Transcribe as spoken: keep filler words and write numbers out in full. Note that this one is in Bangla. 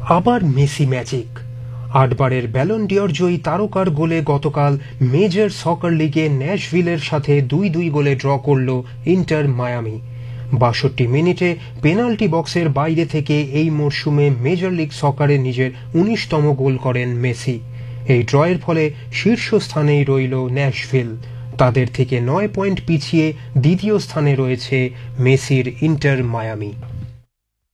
আবার মেসি ম্যাজিক। আটবারের ব্যালন ডিওর জয়ী তারকার গোলে গতকাল মেজর সকার লিগে ন্যাশভিলের সাথে দুই দুই গোলে ড্র করল ইন্টার মায়ামি। বাষট্টি মিনিটে পেনাল্টি বক্সের বাইরে থেকে এই মরশুমে মেজর লিগ সকারে নিজের উনিশতম গোল করেন মেসি। এই ড্রয়ের ফলে শীর্ষস্থানেই রইল ন্যাশভিল। তাদের থেকে নয় পয়েন্ট পিছিয়ে দ্বিতীয় স্থানে রয়েছে মেসির ইন্টার মায়ামি।